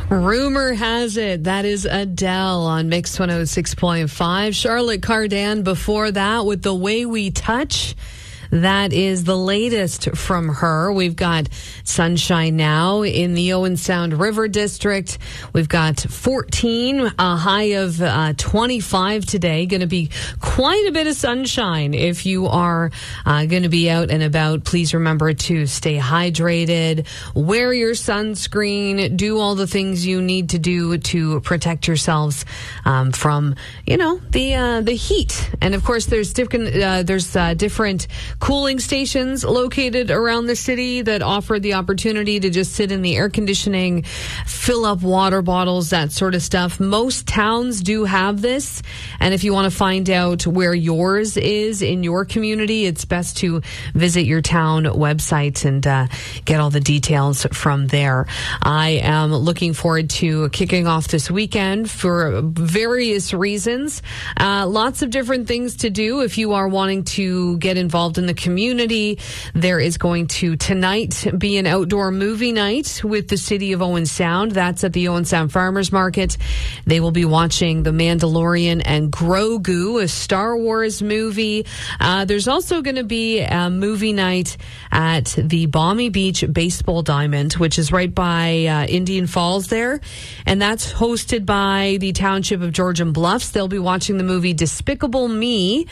Rumor has it that is Adele on Mix 106.5. Charlotte Cardin before that with The Way We Touch. That is the latest from her. We've got sunshine now in the Owen Sound River District. We've got 14, a high of 25 today. Going to be quite a bit of sunshine. If you are going to be out and about, please remember to stay hydrated, wear your sunscreen, do all the things you need to do to protect yourselves from, the heat. And of course, there's different cooling stations located around the city that offer the opportunity to just sit in the air conditioning, fill up water bottles, that sort of stuff. Most towns do have this. And if you want to find out where yours is in your community, it's best to visit your town website and get all the details from there. I am looking forward to kicking off this weekend for various reasons. Lots of different things to do if you are wanting to get involved in the community. There is going to tonight be an outdoor movie night with the city of Owen Sound. That's at the Owen Sound Farmers Market. They will be watching The Mandalorian and Grogu, a Star Wars movie. There's also going to be a movie night at the Balmy Beach Baseball Diamond, which is right by Indian Falls there. And that's hosted by the Township of Georgian Bluffs. They'll be watching the movie Despicable Me.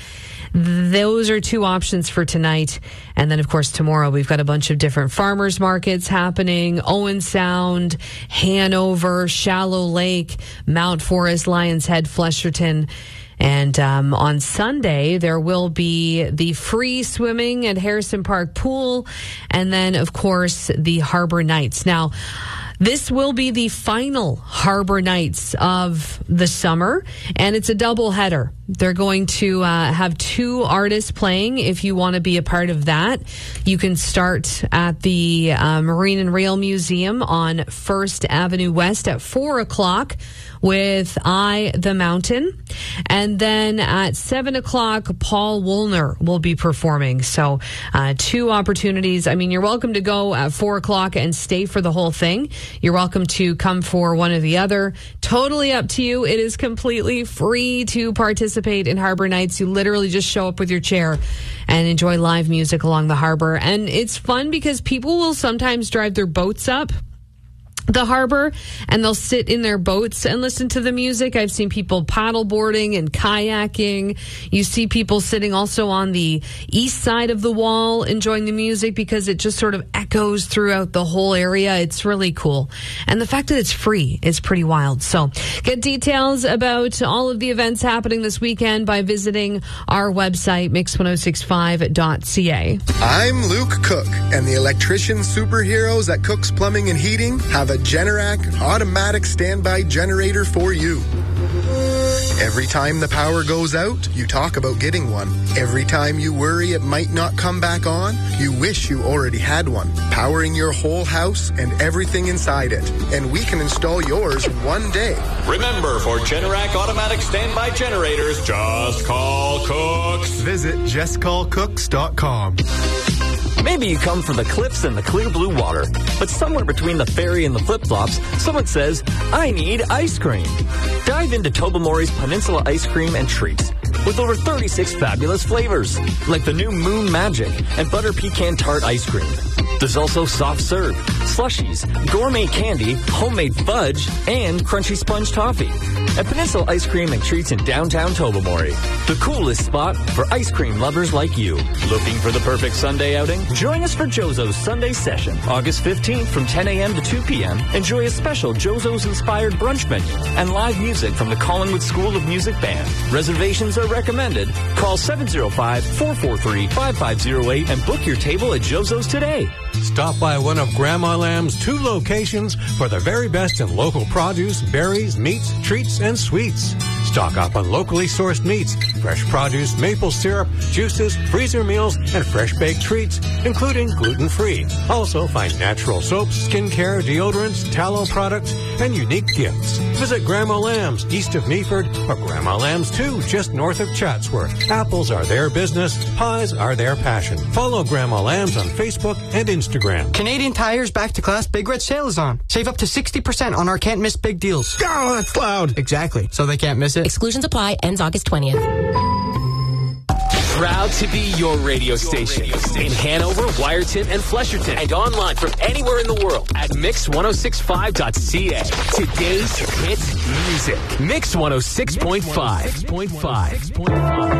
Those are two options for tonight. And then, of course, tomorrow we've got a bunch of different farmers markets happening. Owen Sound, Hanover, Shallow Lake, Mount Forest, Lions Head, Flesherton. And on Sunday, there will be the free swimming at Harrison Park Pool. And then, of course, the Harbor Nights. Now, this will be the final Harbor Nights of the summer, and it's a double header. They're going to have two artists playing. If you want to be a part of that, you can start at the Marine and Rail Museum on 1st Avenue West at 4 o'clock with I, the Mountain. And then at 7 o'clock, Paul Woolner will be performing. So two opportunities. I mean, you're welcome to go at 4 o'clock and stay for the whole thing. You're welcome to come for one or the other. Totally up to you. It is completely free to participate in Harbor Nights. You literally just show up with your chair and enjoy live music along the harbor. And it's fun because people will sometimes drive their boats up the harbor and they'll sit in their boats and listen to the music. I've seen people paddle boarding and kayaking. You see people sitting also on the east side of the wall enjoying the music because it just sort of echoes throughout the whole area. It's really cool. And the fact that it's free is pretty wild. So get details about all of the events happening this weekend by visiting our website, mix1065.ca. I'm Luke Cook, and the electrician superheroes at Cook's Plumbing and Heating have a Generac automatic standby generator for you. Every time the power goes out, you talk about getting one. Every time you worry it might not come back on, you wish you already had one, powering your whole house and everything inside it. And we can install yours in one day. Remember, for Generac automatic standby generators, just call Cooks. Visit justcallcooks.com. Maybe you come for the cliffs and the clear blue water, but somewhere between the ferry and the flip-flops, someone says, I need ice cream. Dive into Tobermory's Peninsula Ice Cream and Treats with over 36 fabulous flavors, like the new Moon Magic and Butter Pecan Tart Ice Cream. There's also soft serve, slushies, gourmet candy, homemade fudge, and crunchy sponge toffee. At Peninsula Ice Cream and Treats in downtown Tobermory, the coolest spot for ice cream lovers like you. Looking for the perfect Sunday outing? Join us for Jozo's Sunday Session, August 15th from 10 a.m. to 2 p.m. Enjoy a special Jozo's-inspired brunch menu and live music from the Collingwood School of Music Band. Reservations are recommended. Call 705-443-5508 and book your table at Jozo's today. Stop by one of Grandma Lamb's 2 locations for the very best in local produce, berries, meats, treats, and sweets. Stock up on locally sourced meats, fresh produce, maple syrup, juices, freezer meals, and fresh baked treats, including gluten-free. Also find natural soaps, skincare, deodorants, tallow products, and unique gifts. Visit Grandma Lamb's east of Meaford or Grandma Lamb's 2 just north of Chatsworth. Apples are their business. Pies are their passion. Follow Grandma Lamb's on Facebook and Instagram. Canadian Tire's Back to Class Big Red Sale is on. Save up to 60% on our can't miss big deals. Oh, that's loud. Exactly. So they can't miss it. Exclusions apply. Ends August 20th. Proud to be your radio station in Hanover, Wyerton, and Flesherton, and online from anywhere in the world at mix1065.ca. Today's hit music. Mix 106.5.